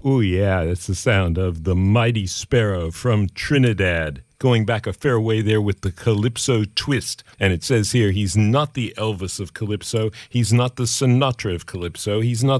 Oh, yeah, that's the sound of the Mighty Sparrow from Trinidad. Going back a fair way there with the Calypso twist. And it says here, he's not the Elvis of Calypso. He's not the Sinatra of Calypso. He's not